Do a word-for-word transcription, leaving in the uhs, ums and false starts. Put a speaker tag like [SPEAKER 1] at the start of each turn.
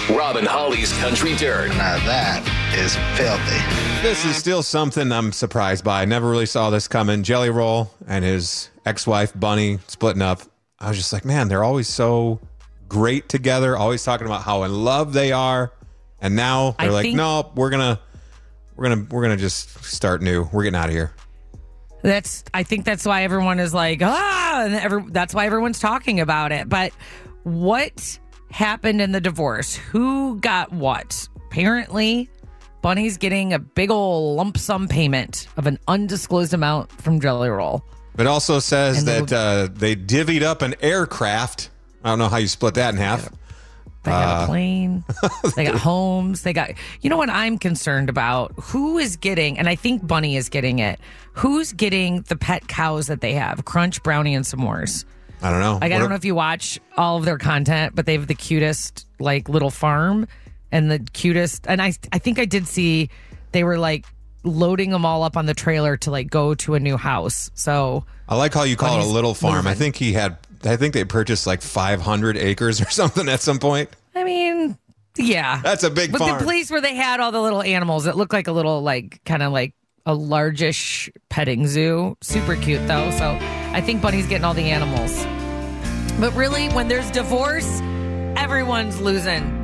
[SPEAKER 1] Rob and Holly's Country Dirt.
[SPEAKER 2] Now that is filthy.
[SPEAKER 3] This is still something I'm surprised by. I never really saw this coming. Jelly Roll and his ex-wife, Bunny, splitting up. I was just like, man, they're always so great together, always talking about how in love they are. And now they're
[SPEAKER 4] I
[SPEAKER 3] like,
[SPEAKER 4] think-
[SPEAKER 3] no, we're gonna we're gonna we're gonna just start new. We're getting out of here.
[SPEAKER 4] That's. I think that's why everyone is like, ah, and every, that's why everyone's talking about it. But what happened in the divorce? Who got what? Apparently, Bunny's getting a big ol' lump sum payment of an undisclosed amount from Jelly Roll.
[SPEAKER 3] It also says
[SPEAKER 4] And
[SPEAKER 3] that
[SPEAKER 4] the-
[SPEAKER 3] uh, they divvied up an aircraft. I don't know how you split that in half.
[SPEAKER 4] They got
[SPEAKER 3] Uh,
[SPEAKER 4] a plane. They got homes. They got, you know what I'm concerned about? Who is getting, and I think Bunny is getting it, who's getting the pet cows that they have? Crunch, Brownie, and S'mores.
[SPEAKER 3] I don't know.
[SPEAKER 4] Like, I
[SPEAKER 3] What
[SPEAKER 4] don't
[SPEAKER 3] if-
[SPEAKER 4] know if you watch all of their content, but they have the cutest, like, little farm and the cutest. And I, I think I did see they were, like, loading them all up on the trailer to, like, go to a new house. So
[SPEAKER 3] I like how you call it a
[SPEAKER 4] Bunny's
[SPEAKER 3] little farm. I
[SPEAKER 4] moving.
[SPEAKER 3] think he had, I think they purchased like five hundred acres or something at some point.
[SPEAKER 4] I mean, yeah.
[SPEAKER 3] That's a big
[SPEAKER 4] But
[SPEAKER 3] farm.
[SPEAKER 4] the place where they had all the little animals, it looked like a little, like, kind of like a largish petting zoo. Super cute, though. So I think Bunny's getting all the animals. But really, when there's divorce, everyone's losing.